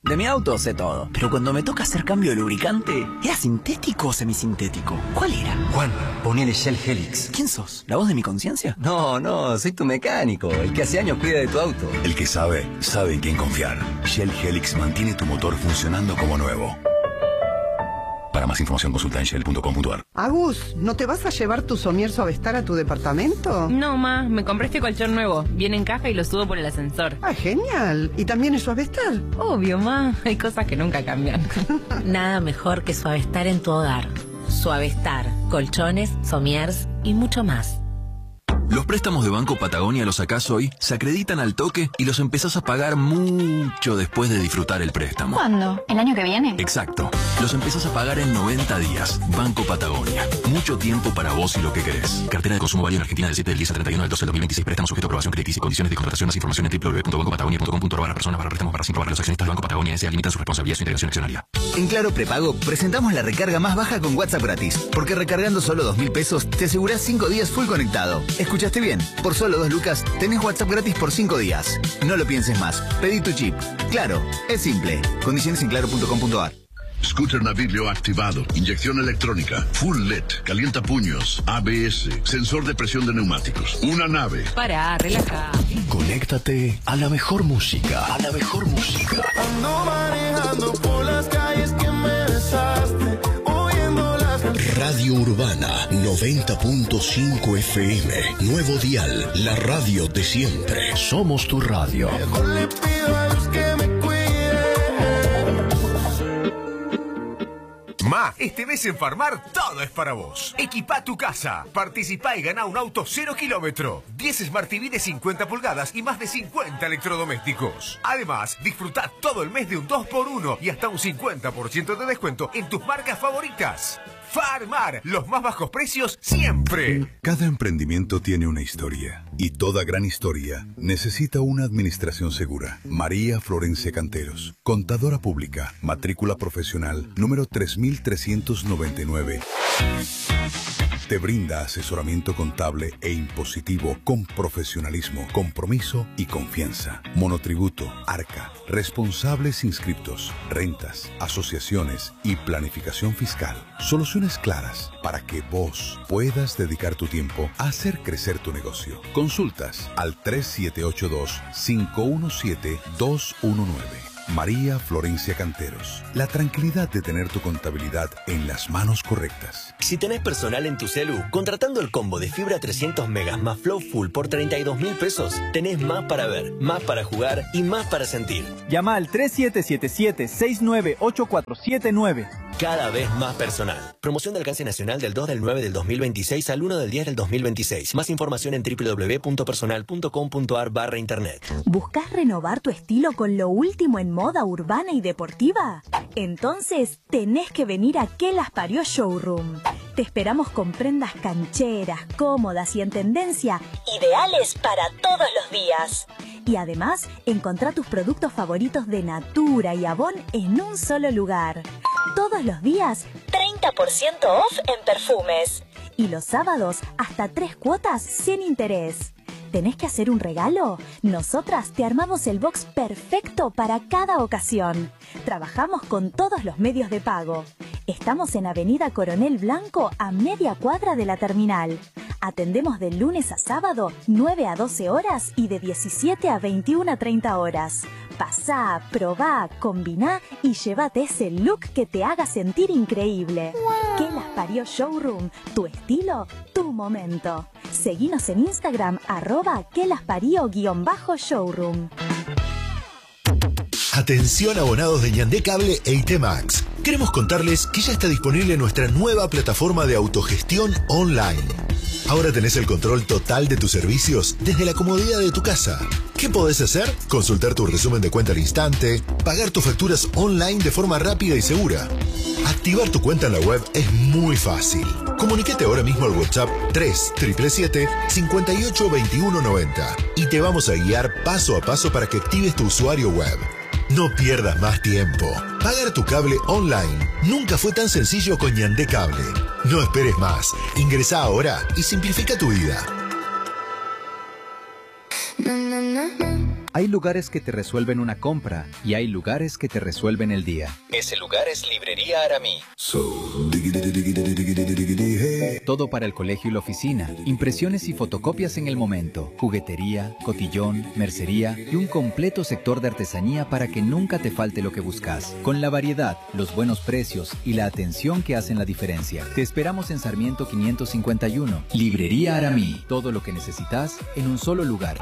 De mi auto sé todo, pero cuando me toca hacer cambio de lubricante, ¿era sintético o semisintético? ¿Cuál era? Juan, ponele Shell Helix. ¿Quién sos? ¿La voz de mi conciencia? No, soy tu mecánico, el que hace años cuida de tu auto. El que sabe en quién confiar. Shell Helix mantiene tu motor funcionando como nuevo. Para más información consulta en shell.com.ar. Agus, ¿no te vas a llevar tu somier Suavestar a tu departamento? No, ma, me compré este colchón nuevo. Viene en caja y lo subo por el ascensor. Ah, genial. ¿Y también es Suavestar? Obvio, ma. Hay cosas que nunca cambian. Nada mejor que Suavestar en tu hogar. Suavestar, colchones, somiers y mucho más. Los préstamos de Banco Patagonia los sacás hoy, se acreditan al toque y los empezás a pagar mucho después de disfrutar el préstamo. ¿Cuándo? ¿El año que viene? Exacto. Los empezás a pagar en 90 días. Banco Patagonia. Mucho tiempo para vos y lo que querés. Cartera de consumo válida en Argentina del 7 del 10 al 31 del 12 del 2026. Préstamo sujeto a aprobación crediticia y condiciones de contratación. Más información en www.bancopatagonia.com.ar/personas/préstamos sin robar. Los accionistas de Banco Patagonia S.A. limitan su responsabilidad y su integración accionaria. En Claro Prepago presentamos la recarga más baja con WhatsApp gratis. Porque recargando solo 2.000 pesos te asegurás 5 días full conectado. ¿Escuchaste bien? Por solo 2 lucas tenés WhatsApp gratis por 5 días. No lo pienses más. Pedí tu chip. Claro, es simple. Condiciones en claro.com.ar. Scooter Naviglio activado, inyección electrónica, full LED, calienta puños, ABS, sensor de presión de neumáticos, una nave. Para, relaja. Conéctate a la mejor música. Ando manejando por las calles que me besaste, oyendo las canciones. Radio Urbana 90.5 FM. Nuevo dial, la radio de siempre. Somos tu radio. Mejor le pido a Dios que me cuide. Ma, este mes en Farmar todo es para vos. Equipá tu casa, participá y ganá un auto 0 kilómetro, 10 Smart TV de 50 pulgadas y más de 50 electrodomésticos. Además, disfrutá todo el mes de un 2x1 y hasta un 50% de descuento en tus marcas favoritas. Farmar, los más bajos precios siempre. Cada emprendimiento tiene una historia y toda gran historia necesita una administración segura. María Florencia Canteros, contadora pública, matrícula profesional número 3399. Te brinda asesoramiento contable e impositivo con profesionalismo, compromiso y confianza. Monotributo, ARCA, responsables inscriptos, rentas, asociaciones y planificación fiscal. Soluciones claras para que vos puedas dedicar tu tiempo a hacer crecer tu negocio. Consultas al 3782-517-219. María Florencia Canteros. La tranquilidad de tener tu contabilidad en las manos correctas. Si tenés personal en tu celu, contratando el combo de fibra 300 megas más Flow Full por 32.000 pesos, tenés más para ver, más para jugar y más para sentir. Llama al 3777-698479. Cada vez más personal. Promoción de alcance nacional del 2 del 9 del 2026 al 1 del 10 del 2026. Más información en www.personal.com.ar/internet. ¿Buscas renovar tu estilo con lo último en moda urbana y deportiva? Entonces tenés que venir a Que Las Parió Showroom. Te esperamos con prendas cancheras, cómodas y en tendencia, ideales para todos los días. Y además, encontrá tus productos favoritos de Natura y Avon en un solo lugar. Todos los días, 30% off en perfumes. Y los sábados, hasta 3 cuotas sin interés. ¿Tenés que hacer un regalo? Nosotras te armamos el box perfecto para cada ocasión. Trabajamos con todos los medios de pago. Estamos en Avenida Coronel Blanco, a media cuadra de la terminal. Atendemos de lunes a sábado, 9 a 12 horas y de 17 a 21 a 30 horas. Pasá, probá, combiná y llévate ese look que te haga sentir increíble. ¡Wow! Que Las Parió Showroom, tu estilo, tu momento. Seguinos en Instagram, @quelaspario_showroom. Atención abonados de Ñandé Cable e IT Max. Queremos contarles que ya está disponible nuestra nueva plataforma de autogestión online. Ahora tenés el control total de tus servicios desde la comodidad de tu casa. ¿Qué podés hacer? Consultar tu resumen de cuenta al instante, pagar tus facturas online de forma rápida y segura. Activar tu cuenta en la web es muy fácil. Comunícate ahora mismo al WhatsApp 3777-582190 y te vamos a guiar paso a paso para que actives tu usuario web. No pierdas más tiempo. Pagar tu cable online nunca fue tan sencillo con Ñandé Cable. No esperes más. Ingresá ahora y simplifica tu vida. Hay lugares que te resuelven una compra y hay lugares que te resuelven el día. Ese lugar es Librería Aramí. Todo para el colegio y la oficina, impresiones y fotocopias en el momento, juguetería, cotillón, mercería y un completo sector de artesanía para que nunca te falte lo que buscas. Con la variedad, los buenos precios y la atención que hacen la diferencia. Te esperamos en Sarmiento 551. Librería Aramí. Todo lo que necesitas en un solo lugar.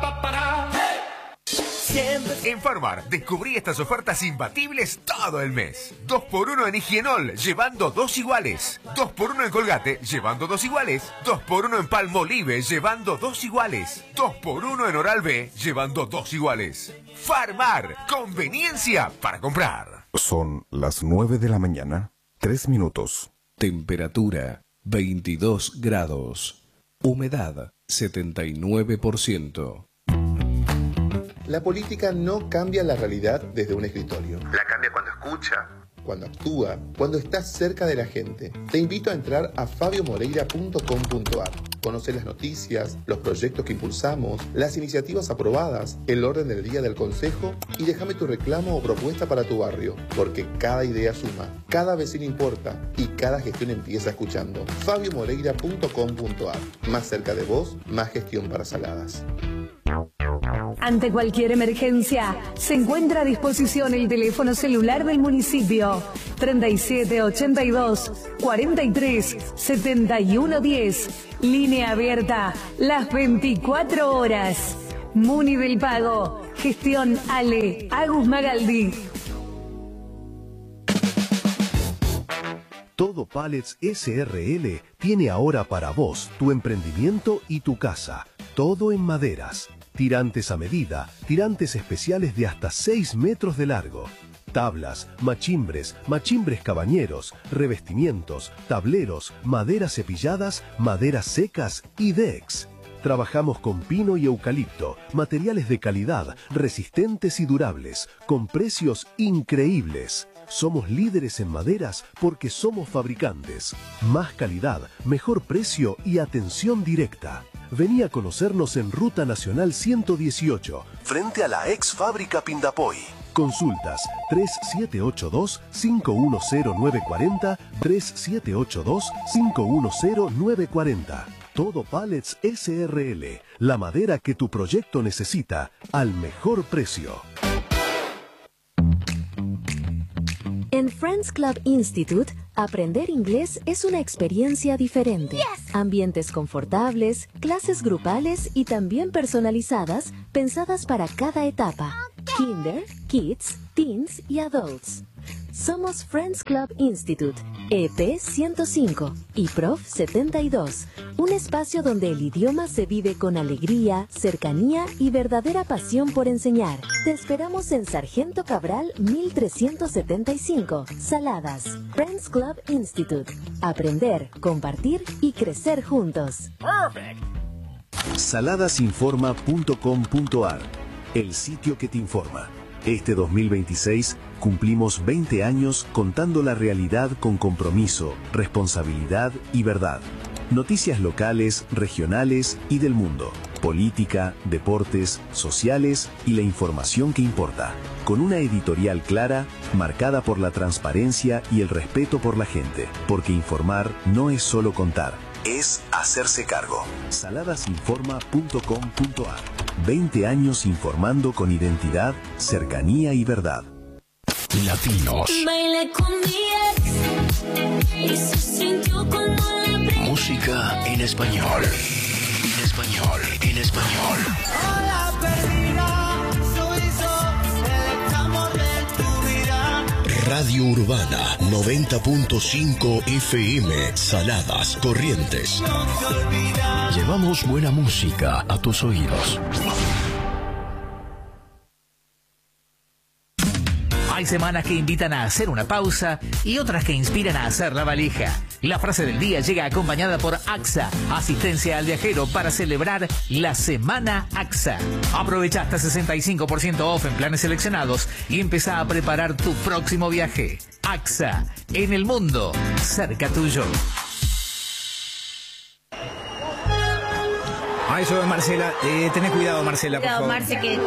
En Farmar descubrí estas ofertas imbatibles todo el mes. 2x1 en Higienol, llevando 2 iguales. 2x1 en Colgate, llevando 2 iguales. 2x1 en Palmolive, llevando 2 iguales. 2x1 en Oral-B, llevando 2 iguales. Farmar, conveniencia para comprar. Son las 9 de la mañana, 3 minutos. Temperatura 22 grados. Humedad 79%. La política no cambia la realidad desde un escritorio. La cambia cuando escucha, cuando actúa, cuando está cerca de la gente. Te invito a entrar a fabiomoreira.com.ar. Conoce las noticias, los proyectos que impulsamos, las iniciativas aprobadas, el orden del día del consejo y déjame tu reclamo o propuesta para tu barrio, porque cada idea suma, cada vecino importa y cada gestión empieza escuchando. fabiomoreira.com.ar. Más cerca de vos, más gestión para Saladas. Ante cualquier emergencia, se encuentra a disposición el teléfono celular del municipio 3782 43 7110. Línea abierta las 24 horas. Muni del Pago. Gestión Ale Agus Magaldi. Todo Pallets SRL tiene ahora para vos tu emprendimiento y tu casa. Todo en maderas. Tirantes a medida, tirantes especiales de hasta 6 metros de largo. Tablas, machimbres, machimbres cabañeros, revestimientos, tableros, maderas cepilladas, maderas secas y decks. Trabajamos con pino y eucalipto, materiales de calidad, resistentes y durables, con precios increíbles. Somos líderes en maderas porque somos fabricantes. Más calidad, mejor precio y atención directa. Vení a conocernos en Ruta Nacional 118, frente a la ex fábrica Pindapoy. Consultas 3782-510940, 3782-510940. Todo Pallets SRL, la madera que tu proyecto necesita, al mejor precio. En Friends Club Institute, aprender inglés es una experiencia diferente. Yes. Ambientes confortables, clases grupales y también personalizadas, pensadas para cada etapa. Kinder, Kids, Teens y Adults. Somos Friends Club Institute, EP 105 y Prof 72, un espacio donde el idioma se vive con alegría, cercanía y verdadera pasión por enseñar. Te esperamos en Sargento Cabral 1375, Saladas. Friends Club Institute. Aprender, compartir y crecer juntos. Perfect. Saladasinforma.com.ar, el sitio que te informa. Este 2026 cumplimos 20 años contando la realidad con compromiso, responsabilidad y verdad. Noticias locales, regionales y del mundo. Política, deportes, sociales y la información que importa. Con una editorial clara, marcada por la transparencia y el respeto por la gente. Porque informar no es solo contar, es hacerse cargo. Saladasinforma.com.ar. 20 años informando con identidad, cercanía y verdad. Latinos. Bailé con mi ex y se sintió como la Música en español. En español. En español. Hola perdida, soy yo, el amor de tu vida. Radio Urbana 90.5 FM, Saladas, Corrientes. No te olvidas. Llevamos buena música a tus oídos. Hay semanas que invitan a hacer una pausa y otras que inspiran a hacer la valija. La frase del día llega acompañada por AXA, asistencia al viajero para celebrar la Semana AXA. Aprovecha hasta 65% off en planes seleccionados y empezá a preparar tu próximo viaje. AXA, en el mundo, cerca tuyo. Ahí sube Marcela. Tenés cuidado, Marcela, por Cuidado, favor. Marce, que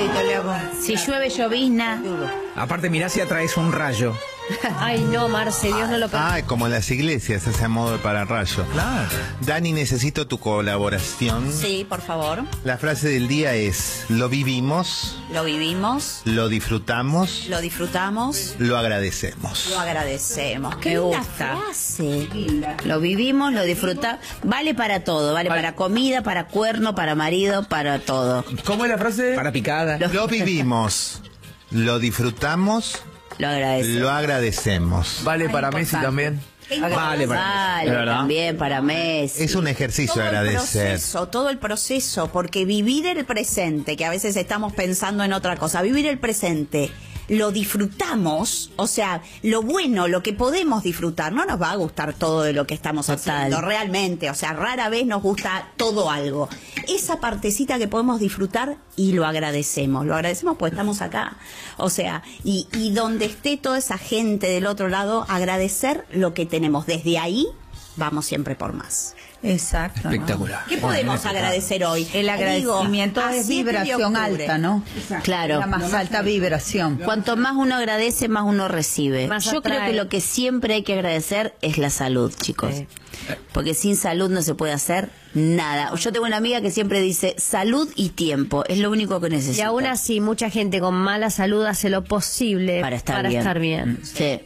si llueve, llovizna. Aparte, mirá si atraes un rayo. Ay, no, Marce, Dios no lo permita. Ah, como en las iglesias, ese a modo de pararrayo. Claro. Dani, necesito tu colaboración. Sí, por favor. La frase del día es: lo vivimos, Lo vivimos, lo disfrutamos, lo disfrutamos, lo agradecemos. lo agradecemos. Qué Me linda gusta. frase. Lo vivimos, lo disfrutamos. Vale para todo. Vale para comida, para cuerno, para marido, para todo. ¿Cómo es la frase? Para picada. Lo vivimos, lo disfrutamos, Lo agradecemos. lo agradecemos. Vale para Messi también. Vale, Vale, también para Messi. Es un ejercicio agradecer. Todo el proceso, porque vivir el presente, que a veces estamos pensando en otra cosa, vivir el presente, lo disfrutamos, o sea, lo bueno, lo que podemos disfrutar, no nos va a gustar todo de lo que estamos haciendo, realmente, o sea, rara vez nos gusta todo algo. Esa partecita que podemos disfrutar y lo agradecemos porque estamos acá, o sea, y donde esté toda esa gente del otro lado, agradecer lo que tenemos, desde ahí vamos siempre por más. Exacto. Espectacular. ¿Qué podemos agradecer hoy? El agradecimiento Digo, a es 7 de vibración octubre. alta, ¿no? Claro. La más alta vibración. Cuanto más uno agradece, más uno recibe. Más Yo creo atrae. que lo que siempre hay que agradecer es la salud, chicos. Porque sin salud no se puede hacer nada. Yo tengo una amiga que siempre dice salud y tiempo. Es lo único que necesito. Y aún así, mucha gente con mala salud hace lo posible para estar bien. Sí.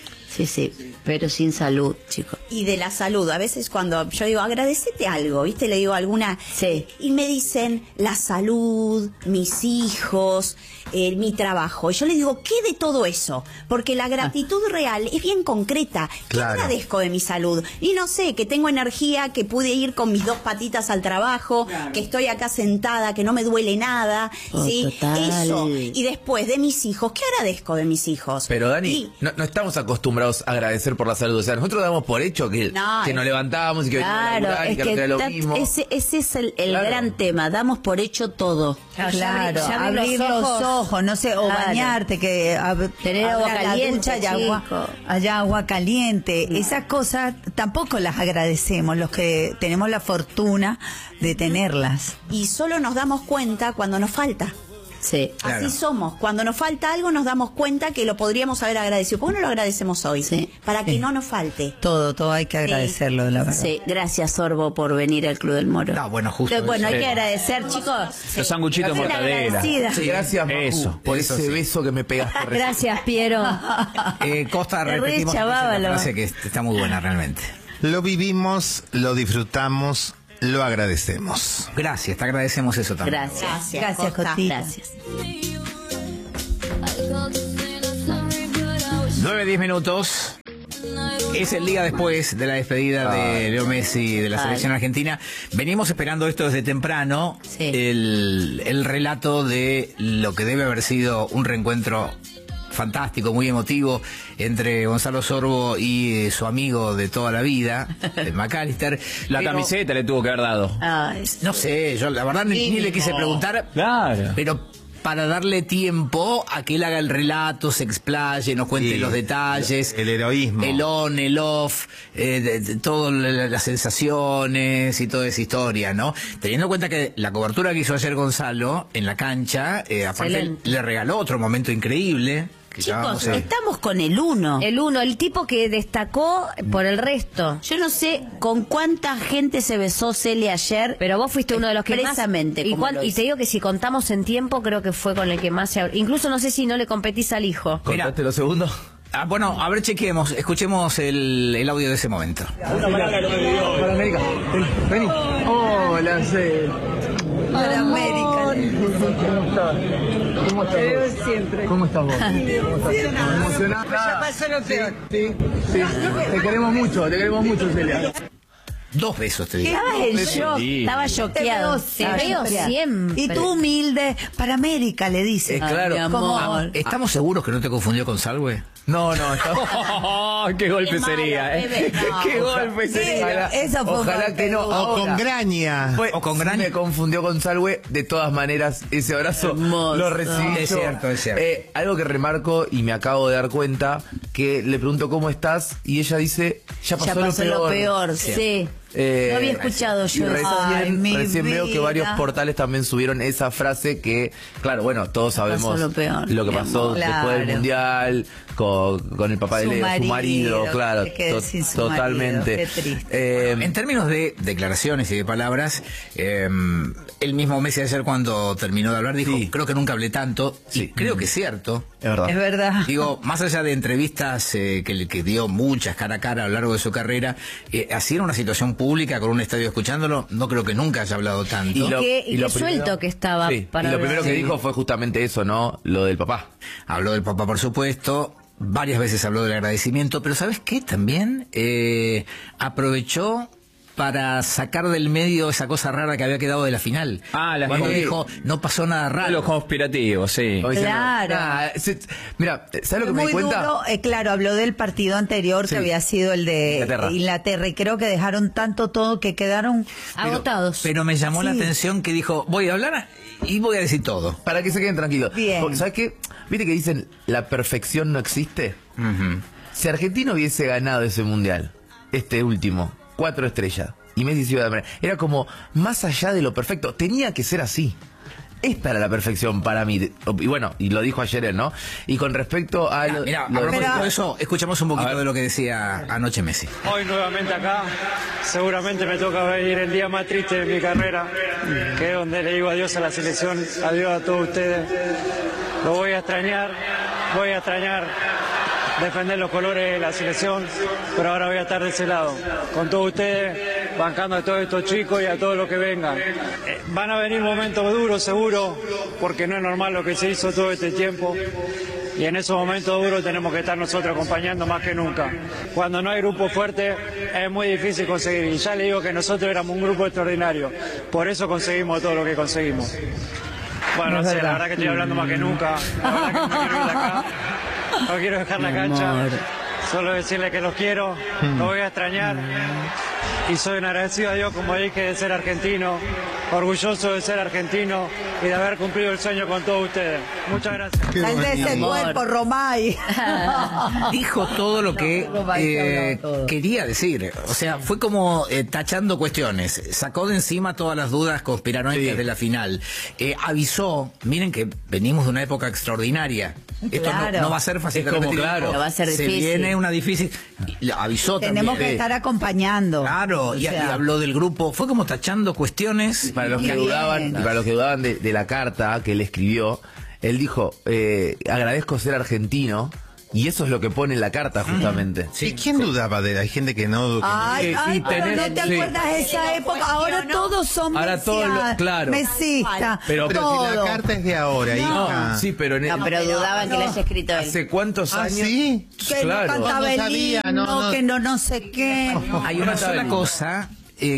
Sí, pero sin salud, chicos. Y de la salud, a veces cuando yo digo, agradecete algo, ¿viste? Le digo alguna... Sí. Y me dicen, la salud, mis hijos, mi trabajo. Y yo le digo, ¿qué de todo eso? Porque la gratitud real es bien concreta. ¿Qué Claro. agradezco de mi salud? Y no sé, que tengo energía, que pude ir con mis 2 patitas al trabajo, que estoy acá sentada, que no me duele nada, ¿sí? total. Eso. Y después, de mis hijos, ¿qué agradezco de mis hijos? Pero Dani, Y- no estamos acostumbrados a agradecer por la salud. O sea, nosotros damos por hecho que nos levantamos y que venimos a Claro, laburar y es que era lo que mismo. ese es el Claro. gran tema. Damos por hecho todo. Claro, Ya abrir los ojos, no sé, o Claro. bañarte, que Tener agua abra la caliente, ducha y chico. haya agua caliente. Esas cosas tampoco las agradecemos, los que tenemos la fortuna de tenerlas. Y solo nos damos cuenta cuando nos falta. Sí. Así somos. Cuando nos falta algo nos damos cuenta que lo podríamos haber agradecido. ¿Por qué no lo agradecemos hoy? Para que no nos falte. Todo hay que agradecerlo, la verdad. Sí, gracias Sorbo por venir al Club del Moro. No, bueno, justo. Bueno, hay Sí. que agradecer, chicos. Los sanguchitos de mortadela. Sí, gracias, Macu, por ese beso que me pegaste recién. Gracias, Piero. Costa, Te repetimos re chabábalo. la frase que está muy buena realmente. Lo vivimos, lo disfrutamos, lo agradecemos. Gracias, te agradecemos eso también. Gracias. Gracias, Cotita. Gracias. 9-10 minutos. Es el día después de la despedida de Leo Messi de la selección argentina. Venimos esperando esto desde temprano. El relato de lo que debe haber sido un reencuentro fantástico, muy emotivo, entre Gonzalo Sorbo y su amigo de toda la vida, McAllister. La camiseta le tuvo que haber dado. No sé, yo la verdad ni le quise preguntar. Claro. Pero para darle tiempo a que él haga el relato, se explaye, nos cuente los detalles. El heroísmo. El on, el off, todas las sensaciones y toda esa historia, ¿no? Teniendo en cuenta que la cobertura que hizo ayer Gonzalo en la cancha, aparte Excelente. le regaló otro momento increíble. Que ya vamos Chicos, a- estamos con el 1. El tipo que destacó por el resto. Yo no sé con cuánta gente se besó Celia ayer. Pero vos fuiste uno de los que más... Expresamente, Y, como lo y hice. te digo que si contamos en tiempo, creo que fue con el que más se... Incluso no sé si no le competís al hijo. ¿Contaste los segundos? Bueno, a ver, chequeemos, escuchemos el audio de ese momento. Para América. Vení. Hola, C. Para América. ¿Cómo estás? Siempre. ¿Cómo estás vos? ¿Emocionada? Ya pasó lo peor. Sí. Te queremos mucho, Celia. 2 besos te digo. Estabas en shock, estaba choqueado. Te veo siempre. Y tú humilde, para América, le dices. Claro, Como- ¿estamos seguros que no te confundió con Salwe? No, estamos... ¡Qué golpe sería! ¡Qué golpe sería! Eso fue Ojalá un que no. golpe. O Ahora, con graña. O con Gran. Me confundió con Salwe. De todas maneras, ese abrazo lo recibí. Es yo. cierto, es cierto. Algo que remarco y me acabo de dar cuenta, que le pregunto cómo estás y ella dice, ya pasó, Ya pasó lo peor, Sí. sí. No había escuchado yo. Recién veo que varios portales también subieron esa frase que, claro, bueno, todos sabemos lo que pasó después del Mundial con el papá de su marido, claro, totalmente. En términos de declaraciones y de palabras, el mismo Messi ayer cuando terminó de hablar dijo, creo que nunca hablé tanto, y creo que es cierto. Es verdad. Digo, más allá de entrevistas que dio muchas cara a cara a lo largo de su carrera, así era una situación pública con un estadio escuchándolo, no creo que nunca haya hablado tanto. Y lo suelto que estaba. Para y lo primero que dijo fue justamente eso, ¿no? Lo del papá. Habló del papá, por supuesto. Varias veces habló del agradecimiento, pero ¿sabes qué? También aprovechó para sacar del medio esa cosa rara que había quedado de la final. Cuando dijo, no pasó nada raro. Los conspirativos, sí. Claro. Mira, ¿sabes lo que me di cuenta? Duro, claro, habló del partido anterior que había sido el de Inglaterra, y creo que dejaron tanto todo que quedaron agotados. Pero me llamó la atención que dijo, voy a hablar y voy a decir todo. Para que se queden tranquilos. Bien. Porque, ¿sabes qué? ¿Viste que dicen, la perfección no existe? Si Argentina hubiese ganado ese mundial, este último, 4 estrellas, y Messi se iba a dar, era como más allá de lo perfecto, tenía que ser así. Esta era la perfección para mí. Y bueno, y lo dijo ayer él, ¿no? Y con respecto a... Mira, a eso, escuchamos un poquito de lo que decía anoche Messi. Hoy nuevamente acá, seguramente me toca venir el día más triste de mi carrera, que es donde le digo adiós a la selección, adiós a todos ustedes. Lo voy a extrañar defender los colores de la selección, pero ahora voy a estar de ese lado, con todos ustedes, bancando a todos estos chicos y a todos los que vengan. Van a venir momentos duros, seguro, porque no es normal lo que se hizo todo este tiempo, y en esos momentos duros tenemos que estar nosotros acompañando más que nunca. Cuando no hay grupo fuerte es muy difícil conseguir, y ya le digo que nosotros éramos un grupo extraordinario, por eso conseguimos todo lo que conseguimos. Bueno, no sé, la verdad que estoy hablando más que nunca, la verdad que no me quiero ir de acá. No quiero dejar la cancha, solo decirle que los quiero, los voy a extrañar, y soy un agradecido a Dios, como dije, de ser argentino, orgulloso de ser argentino y de haber cumplido el sueño con todos ustedes. Muchas gracias. Salte ese cuerpo, Romay. Dijo todo lo que quería decir. O sea, fue como tachando cuestiones. Sacó de encima todas las dudas conspiranoicas de la final. Avisó, miren que venimos de una época extraordinaria. Esto no va a ser fácil. Va a ser difícil. Se viene una difícil. Avisó Tenemos también. Que estar acompañando. Claro, y habló del grupo. Fue como tachando cuestiones. Para los que dudaban de la carta que él escribió, él dijo, agradezco ser argentino. Y eso es lo que pone en la carta, justamente. ¿Y quién dudaba de él? Hay gente que no... pero no te acuerdas de esa época. Ahora todos son mesistas. Pero si la carta es de ahora, hija. Sí, pero dudaban que le haya escrito él. ¿Hace cuántos años? Sí. Que no cantaba el himno, que no sé qué. Hay una sola cosa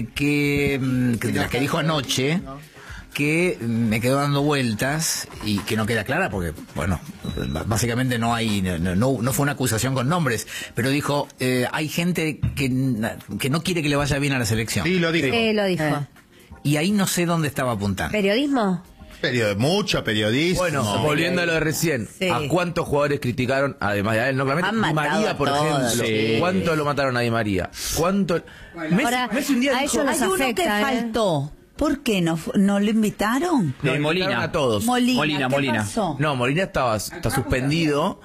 que dijo anoche, que me quedó dando vueltas y que no queda clara porque, bueno, básicamente no fue una acusación con nombres, pero dijo, hay gente que no quiere que le vaya bien a la selección. Sí, lo dijo. Lo dijo. Y ahí no sé dónde estaba apuntando. ¿Periodismo? Mucho periodismo. Bueno, volviendo a lo de recién, ¿a cuántos jugadores criticaron, además de a él, no claramente? Di María, por ejemplo. Sí. ¿Cuánto lo mataron a Di María? ¿Cuánto? Messi un día dijo, hay uno que faltó. ¿Por qué no lo invitaron? Molina. A todos. Molina. Pasó? No, Molina está suspendido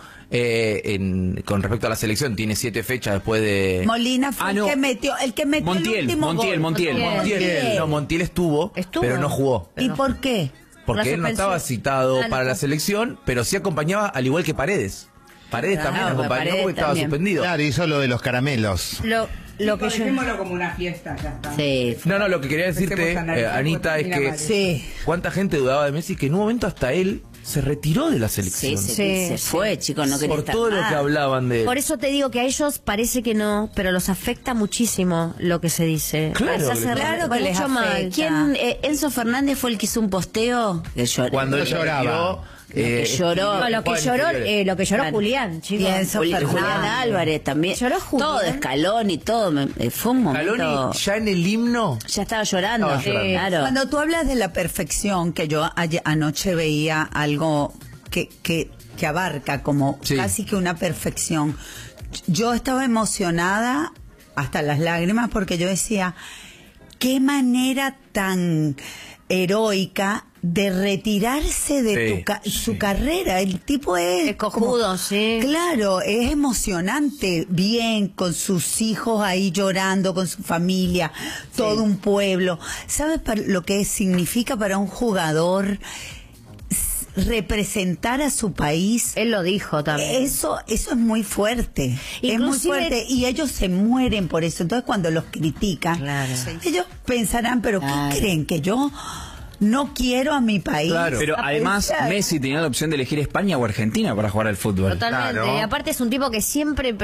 con respecto a la selección. Tiene 7 fechas después de... Molina fue el que metió Montiel, el último gol. Montiel. No, Montiel estuvo, pero no jugó. ¿Y por qué? Porque él no estaba citado para la selección, pero sí acompañaba, al igual que Paredes. Paredes también acompañó porque estaba suspendido. Claro, hizo lo de los caramelos. Lo que dejémoslo como una fiesta, ya está. Sí. No, lo que quería decirte, Anita, es que cuánta gente dudaba de Messi que en un momento hasta él se retiró de la selección. Se fue, chicos, no quería estar por todo más. lo que hablaban de él. Por eso te digo que a ellos parece que no, pero los afecta muchísimo lo que se dice. Claro que les mucho mal. ¿Quién? Enzo Fernández fue el que hizo un posteo. Cuando él lloraba. Lloró. Lo que lloró Julián, chicos. Julián Álvarez también. Lloró Julián. Todo, Escalón y todo. Fue un momento. Scaloni ya en el himno. Ya estaba llorando. Claro. Cuando tú hablas de la perfección, que yo anoche veía algo que abarca como casi que una perfección. Yo estaba emocionada hasta las lágrimas, porque yo decía, qué manera tan heroica de retirarse de su carrera. El tipo es cojudo, sí. Claro, es emocionante, bien, con sus hijos ahí llorando, con su familia, todo un pueblo. ¿Sabes lo que significa para un jugador representar a su país? Él lo dijo también. Eso es muy fuerte. Es muy fuerte y ellos se mueren por eso. Entonces cuando los critican, ellos pensarán, pero ¿qué creen? ¿Que yo no quiero a mi país? Claro, pero además Messi tenía la opción de elegir España o Argentina para jugar al fútbol. Totalmente. Claro. Y aparte es un tipo que siempre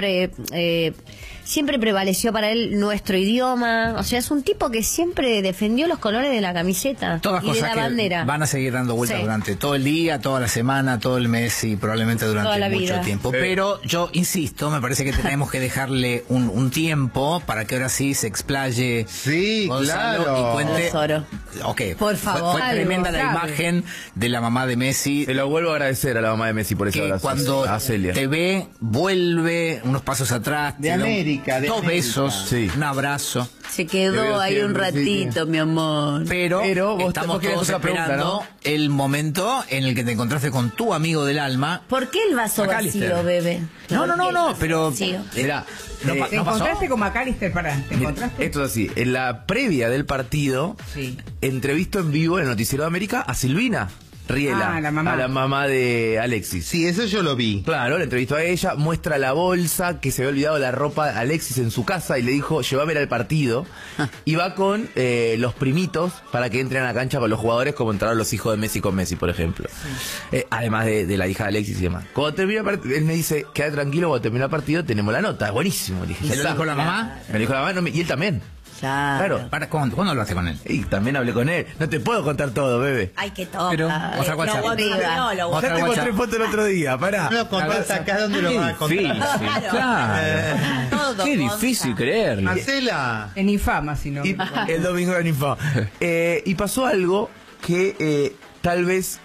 siempre prevaleció para él nuestro idioma. O sea, es un tipo que siempre defendió los colores de la camiseta Todas y cosas de la que bandera. Van a seguir dando vueltas durante todo el día, toda la semana, todo el mes y probablemente durante mucho tiempo. Pero yo insisto, me parece que tenemos que dejarle un tiempo para que ahora sí se explaye Gonzalo y cuente. Por favor. Fue tremenda la imagen de la mamá de Messi. Se lo vuelvo a agradecer a la mamá de Messi por ese abrazo. Cuando te ve, vuelve unos pasos atrás. De América. Dos besos, un abrazo. Se quedó ahí un ratito, mi amor. Pero estamos todos esperando el momento en el que te encontraste con tu amigo del alma. ¿Por qué el vaso vacío, bebé? No, pero... Mirá, ¿Te encontraste con McAllister? ¿Te encontraste? Esto es así, en la previa del partido, entrevisto en vivo en el Noticiero de América a Silvina Riela, a la mamá de Alexis. Sí, eso yo lo vi. Claro, le entrevistó a ella, muestra la bolsa, que se había olvidado la ropa de Alexis en su casa y le dijo, llévame al partido. Y va con los primitos para que entren a la cancha con los jugadores, como entraron los hijos de Messi con Messi, por ejemplo. Además de la hija de Alexis y demás. Cuando termina el partido, él me dice, quédate tranquilo, cuando termina el partido tenemos la nota. Buenísimo. Le dije, ¿Se lo dijo la mamá? Me lo dijo la mamá, y él también. Claro. ¿Cuándo hablaste con él? Y también hablé con él. No te puedo contar todo, bebé. Ay, qué toca. Pero, otra WhatsApp. Ya te mostré foto el otro día, pará. No lo contaste acá, ¿dónde lo vas a contar? Claro. Qué difícil creerlo. Marcela. En Infama, si no. El domingo en Infama. Y pasó algo que tal vez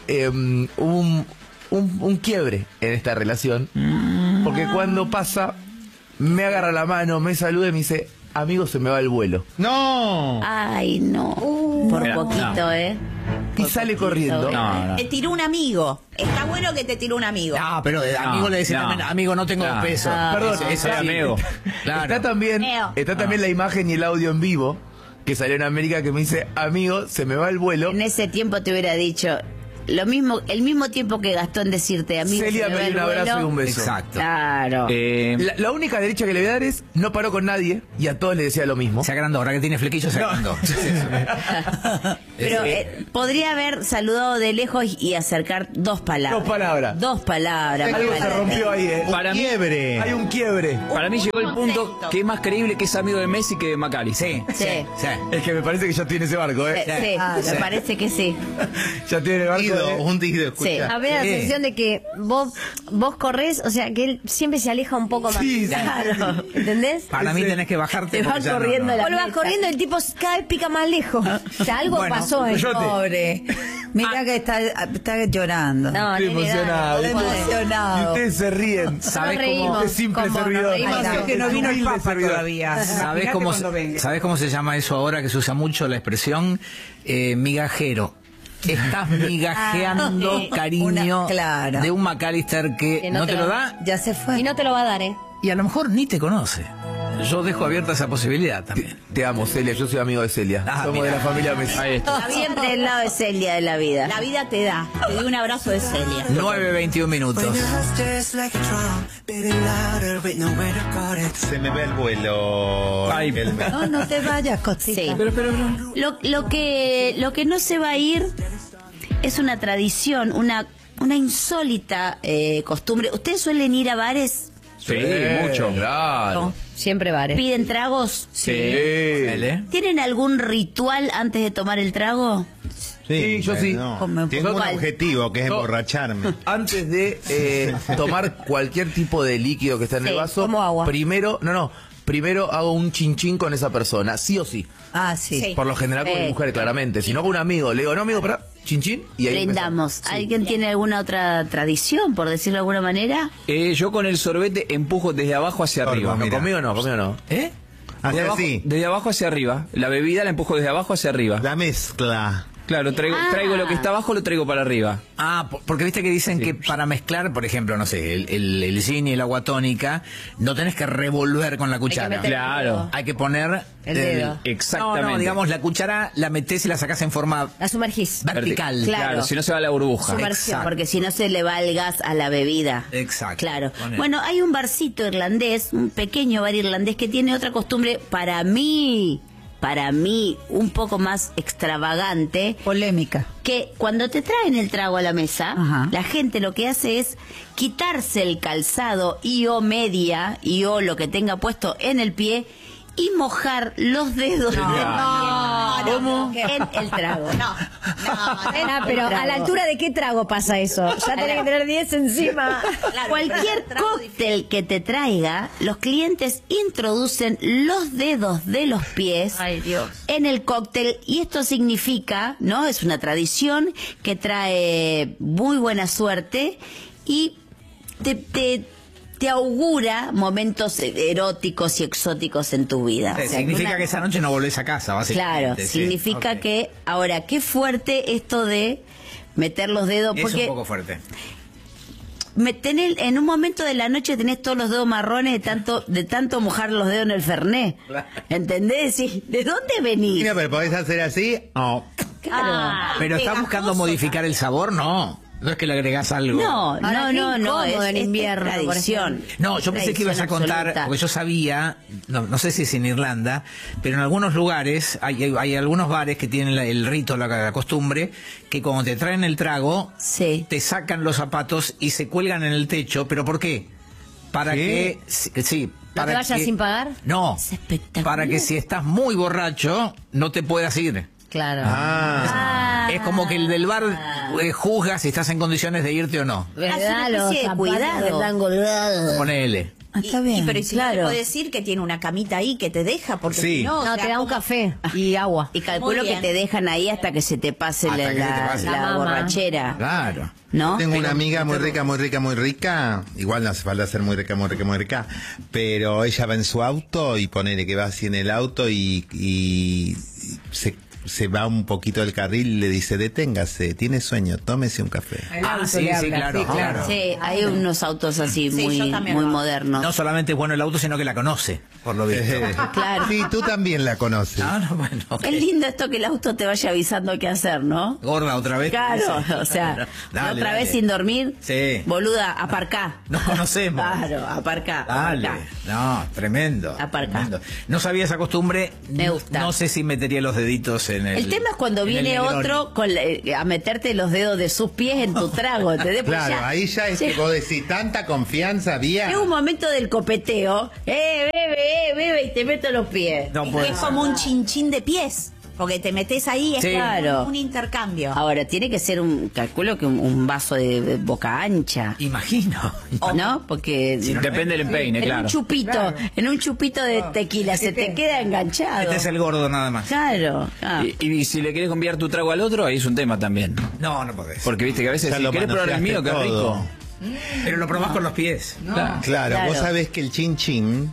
hubo un quiebre en esta relación. Porque cuando pasa, me agarra la mano, me saluda y me dice, amigo, se me va el vuelo. ¡No! Ay, no. Por poquito, Y sale corriendo. Te tiró un amigo. Está bueno que te tiró un amigo. No, pero amigo le decía también, amigo, no tengo 2 pesos. Perdón, ese amigo. Claro. Está también la imagen y el audio en vivo que salió en América que me dice, amigo, se me va el vuelo. En ese tiempo te hubiera dicho lo mismo, el mismo tiempo que gastó en decirte, amigo, Celia me dio un abrazo y un beso. Exacto. Claro. La única derecha que le voy a dar es, no paró con nadie y a todos le decía lo mismo. Se agrandó, ahora que tiene flequillo se agrandó. Pero podría haber saludado de lejos y acercar 2 palabras. 2 palabras. Algo se rompió ahí, Para mí, hay un quiebre. Para mí llegó el punto que es más creíble que es amigo de Messi que de McAllister. Sí. Es que me parece que ya tiene ese barco, Sí, me parece que sí. Ya tiene el barco. Hundido, escucha. Sí. A ver, la sensación de que vos corres, o sea, que él siempre se aleja un poco más. Sí, claro. ¿Entendés? Para mí tenés que bajarte. Te va corriendo Vos lo vas corriendo, el tipo cada vez pica más lejos. O sea, algo pasó ahí. Pobre. Mira que está llorando. No, Estoy emocionado. emocionado. Y ustedes se ríen. ¿Sabés cómo? Qué simple servidor. Que no vino el Papa todavía. ¿Sabés cómo se llama eso ahora que se usa mucho la expresión? Migajero. Estás migajeando cariño de un McAllister que no te lo da. Ya se fue. Y no te lo va a dar, Y a lo mejor ni te conoce. Yo dejo abierta esa posibilidad también. Te amo, Celia. Yo soy amigo de Celia. Somos de la familia Messi. Siempre el lado de Celia de la vida. La vida te da. Te doy un abrazo de Celia. 9:21 minutos. Se me ve el vuelo. Ay, No te vayas, Costita. Sí. Lo que no se va a ir es una tradición, una insólita costumbre. ¿Ustedes suelen ir a bares? Sí, mucho. Claro. Siempre bares. ¿Piden tragos? Sí. ¿Tienen algún ritual antes de tomar el trago? Sí, yo sí. Tengo un objetivo que es emborracharme. Antes de tomar cualquier tipo de líquido que está en el vaso, como agua. primero primero hago un chinchín con esa persona, sí o sí. Ah, sí. Por lo general con mi mujer, claramente. Si no con un amigo, le digo, no amigo, para chinchín, y ahí brindamos. ¿Alguien tiene alguna otra tradición, por decirlo de alguna manera? Yo con el sorbete empujo desde abajo hacia arriba. No, conmigo no. ¿Eh? Así. Desde abajo hacia arriba. La bebida la empujo desde abajo hacia arriba. La mezcla. Claro, traigo lo que está abajo, lo traigo para arriba. Ah, porque viste que dicen que para mezclar, por ejemplo, no sé, el gin y el agua tónica, no tenés que revolver con la cuchara. Claro. Hay que poner el dedo. Exactamente. No, digamos, la cuchara la metés y la sacás en forma La sumergís. vertical. Claro. Si no se va la burbuja. Sumersión, porque si no se le va el gas a la bebida. Exacto. Claro. Bueno, hay un barcito irlandés, un pequeño bar irlandés que tiene otra costumbre para mí un poco más extravagante. Polémica. Que cuando te traen el trago a la mesa, la gente lo que hace es quitarse el calzado y o media y o lo que tenga puesto en el pie y mojar los dedos en el trago. Pero a la altura de qué trago pasa eso. Ya tenés que tener 10 encima. Cualquier cóctel que te traiga, los clientes introducen los dedos de los pies en el cóctel y esto significa, ¿no? Es una tradición que trae muy buena suerte y te augura momentos eróticos y exóticos en tu vida. Sí, significa que esa noche no volvés a casa, básicamente. Claro, significa que... Ahora, qué fuerte esto de meter los dedos... Es porque un poco fuerte. En un momento de la noche tenés todos los dedos marrones de tanto mojar los dedos en el Fernet. ¿Entendés? ¿De dónde venís? Mira, pero podés hacer así. Oh. Claro. Pero estás buscando modificar el sabor, no. No es que le agregás algo. No, es en invierno, tradición. No, yo pensé que ibas a contar, porque yo sabía, no sé si es en Irlanda, pero en algunos lugares hay algunos bares que tienen el rito, la costumbre, que cuando te traen el trago, te sacan los zapatos y se cuelgan en el techo. ¿Pero por qué? Para que... Sí. ¿No te vayas sin pagar? No, para que si estás muy borracho, no te puedas ir. Claro. Es como que el del bar juzga si estás en condiciones de irte o no. ¿Verdad? Los zapatos están colgados. Ponele. Está bien. Pero si no te puede decir que tiene una camita ahí que te deja, porque si no... No, te da un café y agua. Y calculo que te dejan ahí hasta que se te pase la borrachera. Claro. ¿No? Tengo una amiga muy rica. Igual no hace falta ser muy rica. Pero ella va en su auto y ponele que va así en el auto y se va un poquito del carril y le dice, deténgase, tiene sueño, tómese un café. Sí, claro. Sí, hay unos autos así muy modernos. No solamente es bueno el auto, sino que la conoce, por lo visto. Claro. Sí, tú también la conoces. Bueno, okay. Es lindo esto que el auto te vaya avisando qué hacer, ¿no? Gorda, otra vez. Claro, o sea, dale, otra vez sin dormir. Sí. Boluda, aparcá. Nos conocemos. Claro, aparcá. Dale. No, tremendo. Aparcá. Tremendo. No sabía esa costumbre. Me gusta. No sé si metería los deditos en el... El tema es cuando viene otro a meterte los dedos de sus pies en tu trago. ¿Entendés? Claro, ahí ya es que vos decís, tanta confianza había. Es un momento del copeteo. Bebe, y te meto los pies. No puede es ser. como un chinchín de pies. Porque te metes ahí, es claro. un intercambio. Ahora, tiene que ser calculo que un vaso de boca ancha. Imagino. ¿No? Porque... Depende del empeine, claro. En un chupito de tequila se te queda enganchado. Este es el gordo nada más. Claro. Y si le querés cambiar tu trago al otro, ahí es un tema también. No podés. Porque viste que a veces Ya si lo querés probar el mío, qué todo. rico. Pero lo probás con los pies. Claro, vos sabés que el chin-chin...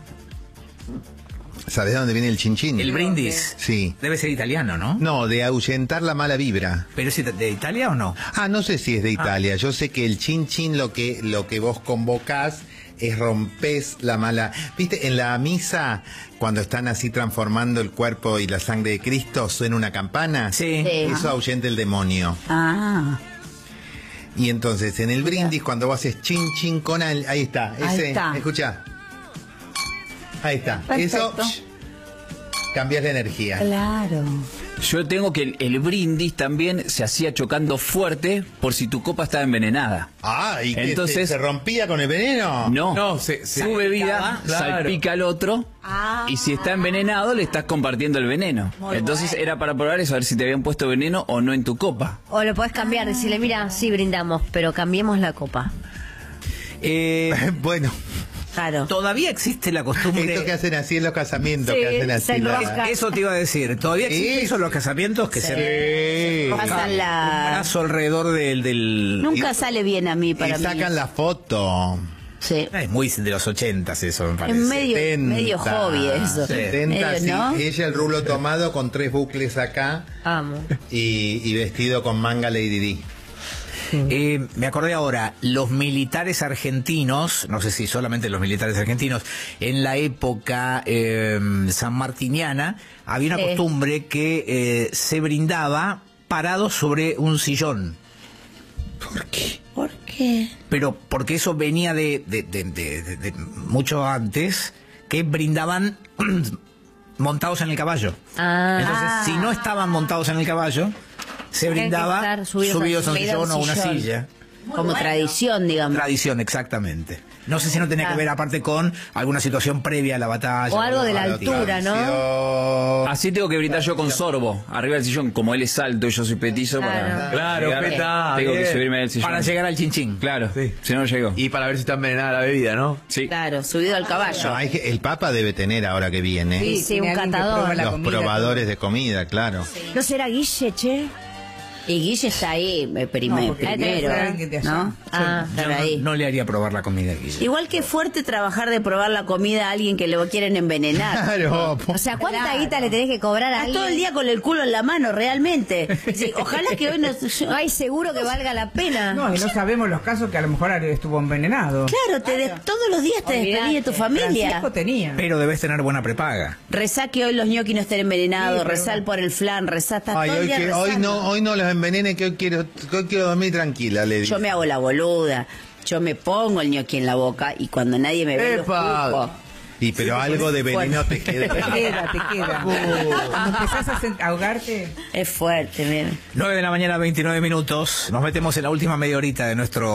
¿Sabés de dónde viene el chin-chin? El brindis. Sí. Debe ser italiano, ¿no? No, de ahuyentar la mala vibra. ¿Pero es de Italia o no? No sé si es de Italia. Yo sé que el chin-chin lo que vos convocás es rompés la mala... ¿Viste? En la misa, cuando están así transformando el cuerpo y la sangre de Cristo, suena una campana. Sí. Eso ahuyenta el demonio. Y entonces, en el brindis, cuando vos haces chin-chin con... Ahí está. Escuchá. Ahí está. Perfecto. Eso cambias la energía. Claro. Yo tengo que el brindis también se hacía chocando fuerte por si tu copa estaba envenenada. ¿Y que entonces se rompía con el veneno? No, su bebida salpica al otro y si está envenenado le estás compartiendo el veneno. Entonces era para probar eso, a ver si te habían puesto veneno o no en tu copa. O lo podés cambiar, decirle, mira, sí brindamos, pero cambiemos la copa. Bueno. Claro. Todavía existe la costumbre. Esto que hacen así en los casamientos, Sí, que hacen así. se enrosca. Eso te iba a decir. Todavía existe eso en los casamientos que se Pasan un brazo alrededor del Nunca sale bien a mí para y sacan mí. la foto. Sí. Es muy de los 80s eso, me Es parece. medio hobby eso. 70, Medio, sí. ¿no? Ella el rulo tomado con 3 bucles acá Amo. y vestido con manga Lady D. Me acordé ahora, los militares argentinos, no sé si solamente los militares argentinos, en la época sanmartiniana había una costumbre que se brindaba parado sobre un sillón. ¿Por qué? ¿Por qué? Pero porque eso venía de mucho antes, que brindaban montados en el caballo. Entonces, si no estaban montados en el caballo, se brindaba subidos a un sillón o una silla. Como tradición, digamos. Tradición, exactamente. No sé si no tenía que ver aparte con alguna situación previa a la batalla. O algo de la altura, ¿no? Así tengo que brindar yo con sorbo, arriba del sillón, como él es alto y yo soy petizo. Claro, peta, tengo que bien. subirme del sillón. Para llegar al chinchín. Claro, si no llego. Y para ver si está envenenada la bebida, ¿no? Sí. Claro, subido al caballo. No, el Papa debe tener ahora que viene Sí, un catador. los probadores de comida, claro. ¿No será Guille, che? Y Guille está ahí primero, ¿no? Yo no le haría probar la comida a Guille. Igual que fuerte trabajar de probar la comida a alguien que le quieren envenenar. Claro. O sea, ¿cuánta guita le tenés que cobrar a Estás todo el alguien? día con el culo en la mano, realmente. Sí, ojalá que hoy no... No hay seguro que valga la pena. No, y no sabemos los casos que a lo mejor estuvo envenenado. Claro, todos los días te despedís de tu familia. Francisco tenía. Pero debes tener buena prepaga. Rezá que hoy los ñoquis no estén envenenados, Sí, pero rezá por el flan, rezá, estás Ay, todo el día rezando. hoy no los envenene, que hoy quiero dormir tranquila, le digo. Yo me hago la boluda, yo me pongo el ñoqui en la boca y cuando nadie me ve lo escupo. Y pero algo de veneno te queda. Te queda. Cuando empezás a ahogarte. Es fuerte, miren. 9 de la mañana, 29 minutos. Nos metemos en la última media horita de nuestro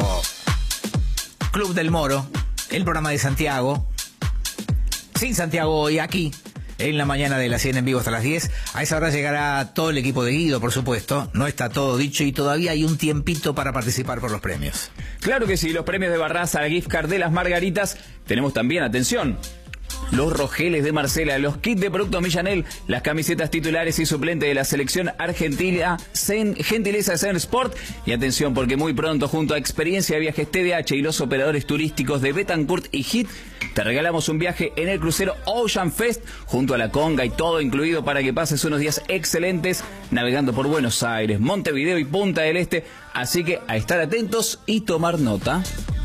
Club del Moro, el programa de Santiago. Sin Santiago hoy, aquí, en la mañana de la 100 en vivo hasta las 10. A esa hora llegará todo el equipo de Guido, por supuesto. No está todo dicho y todavía hay un tiempito para participar por los premios. Claro que sí, los premios de Barraza, la gift card de las Margaritas. Tenemos también, atención, los rogeles de Marcela, los kits de productos Millanel, las camisetas titulares y suplentes de la selección argentina, gentileza de Zen Sport. Y atención, porque muy pronto, junto a Experiencia de Viajes TDH y los operadores turísticos de Betancourt y HIT, te regalamos un viaje en el crucero Ocean Fest, junto a la conga y todo incluido, para que pases unos días excelentes navegando por Buenos Aires, Montevideo y Punta del Este. Así que a estar atentos y tomar nota.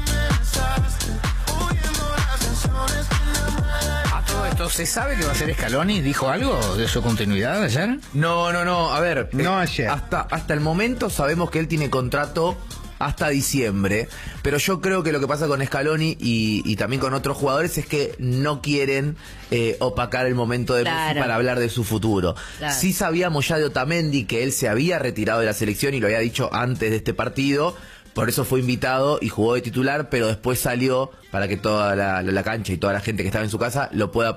¿Se sabe que va a ser Scaloni? ¿Dijo algo de su continuidad ayer? No. A ver, no ayer. Hasta el momento sabemos que él tiene contrato hasta diciembre, pero yo creo que lo que pasa con Scaloni y también con otros jugadores es que no quieren opacar el momento de Messi para hablar de su futuro. Claro. Sí sabíamos ya de Otamendi que él se había retirado de la selección y lo había dicho antes de este partido. Por eso fue invitado y jugó de titular, pero después salió para que toda la cancha y toda la gente que estaba en su casa lo pueda